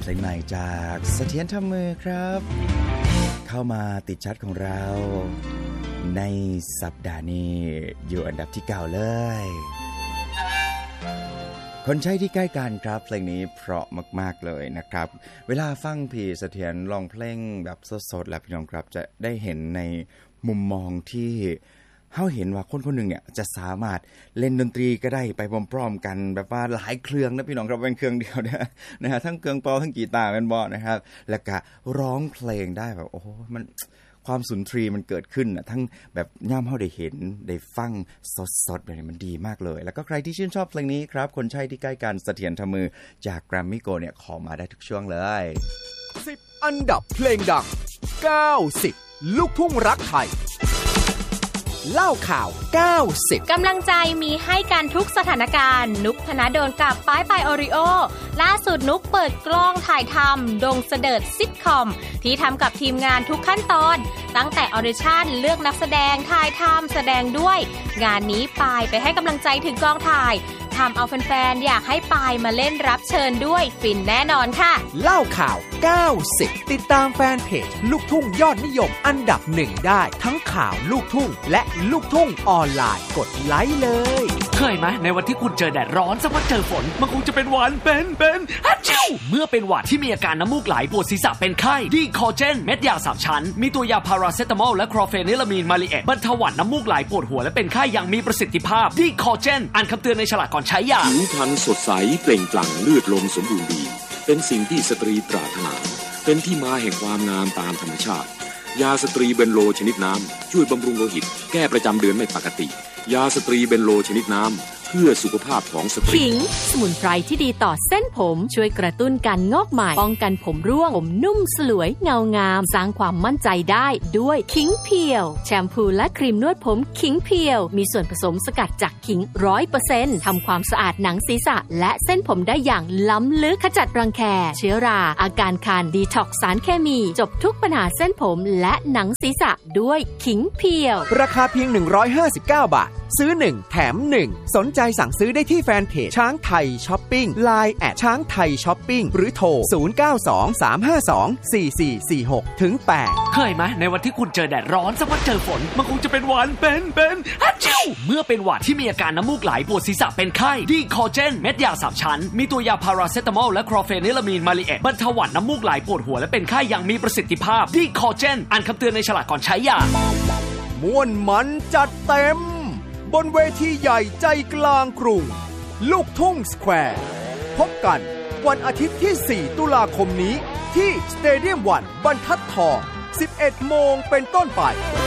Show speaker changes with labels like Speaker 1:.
Speaker 1: ลงใหม่จากเสถียรทำมือครับเข้ามาติดชาร์ตของเราในสัปดาห์นี้อยู่อันดับที่9เลยคนใช้ที่ใกล้กันครับเพลงนี้เพราะมากๆเลยนะครับเวลาฟังพี่เสถียรร้องเพลงแบบสดๆแล้วพี่น้องครับจะได้เห็นในมุมมองที่เฮาเห็นว่าคนคนหนึ่งเนี่ยจะสามารถเล่นดนตรีก็ได้ไปพร้อมๆกันแบบว่าหลายเครื่องนะพี่น้องครับเป็นเครื่องเดียวนะฮะทั้งเครื่องเป่าทั้งกีตาร์เป็นบ่นะครับแล้วก็ร้องเพลงได้แบบโอ้โหมันความสุนทรีมันเกิดขึ้นน่ะทั้งแบบย่ำเฮาได้เห็นได้ฟังสดๆแบบนี้มันดีมากเลยแล้วก็ใครที่ชื่นชอบเพลงนี้ครับคนใช้ที่ใกล้กันเสถียรทำมือจาก Grammy Go เนี่ยขอมาได้ทุกช่วงเลย
Speaker 2: 10อันดับเพลงดัง90ลูกทุ่งรักไทยเล่าข่าว90
Speaker 3: กำลังใจมีให้กันทุกสถานการณ์นุกธนดลกับป้ายปายโอริโอล่าสุดนุกเปิดกล้องถ่ายทำดงเสดิร์ดซิทคอมที่ทำกับทีมงานทุกขั้นตอนตั้งแต่ออดิชั่นเลือกนักแสดงถ่ายทำแสดงด้วยงานนี้ปายไปให้กำลังใจถึงกองถ่ายทำเอาแฟนๆอยากให้ปายมาเล่นรับเชิญด้วยฟินแน่นอนค่ะ
Speaker 2: เล่าข่าว90ติดตามแฟนเพจลูกทุ่งยอดนิยมอันดับ1ได้ทั้งข่าวลูกทุ่งและลูกทุ่งออนไลน์กดไลค์เลย
Speaker 4: เคยไหมในวันที่คุณเจอแดดร้อนสักวันเจอฝนมันคงจะเป็นหวัดเป็นฮัจจิ้วเมื่อเป็นหวัดที่มีอาการน้ำมูกไหลปวดศีรษะเป็นไข้ดีคอเจนเม็ดยา3ชั้นมีตัวยาพาราเซตามอลและคลอเฟนิลามีนมาลิเอตบรรเทาหวัดน้ำมูกไหลปวดหัวและเป็นไข้อย่างมีประสิทธิภาพดีคอเจนอ่านคำเตือนในฉลากก่อนใช้ยา
Speaker 5: ผิวพรรณสดใสเปล่งปลั่งเลือดลมสมบูรณ์ดีเป็นสิ่งที่สตรีปรารถนาเป็นที่มาแห่งความงามตามธรรมชาติยาสตรีเบนโลชนิดน้ำช่วยบำรุงโลหิตแก้ประจำเดือนไม่ปกติยาสตรีเบนโลชนิดน้ำเพื่อสุขภาพของสตรี
Speaker 3: ขิงสมุนไพรที่ดีต่อเส้นผมช่วยกระตุ้นการงอกใหม่ป้องกันผมร่วงผมนุ่มสลวยเงางามสร้างความมั่นใจได้ด้วยขิงเพียวแชมพูและครีมนวดผมขิงเพียวมีส่วนผสมสกัดจากขิง 100% ทำความสะอาดหนังศีรษะและเส้นผมได้อย่างล้ำลึกขจัดรังแคเชื้อราอาการคันดีท็อกซ์สารเคมีจบทุกปัญหาเส้นผมและหนังศีรษะด้วยขิงเพียว
Speaker 2: ราคาเพียง159 บาทซื้อ1แถม1สนใจสั่งซื้อได้ที่แฟนเพจช้างไทยช้อปปิ้ง LINE แอดช้างไทยช้อปปิ้งหรือโทร0923524446ถึง8
Speaker 4: เคยไหมในวันที่คุณเจอแดดร้อนสักวันเจอฝนมันคงจะเป็นหวัดเป็นฮัจจิ้วเมื่อเป็นหวัดที่มีอาการน้ำมูกไหลปวดศีรษะเป็นไข้ดีคอเจนเม็ดยา3ชั้นมีตัวยาพาราเซตามอลและคลอเฟนิลามีนมาลิเอตบรรเทาหวัดน้ำมูกไหลปวดหัวและเป็นไข้อย่างมีประสิทธิภาพดีคอเจนอ่านคำเตือนในฉลากก่อนใช้ยา
Speaker 2: ม่วนมันจัดเต็มบนเวทีใหญ่ใจกลางกรุงลูกทุ่งสแควร์พบกันวันอาทิตย์ที่4ตุลาคมนี้ที่สเตเดียม1บรรทัดทอง 11 โมงเป็นต้นไป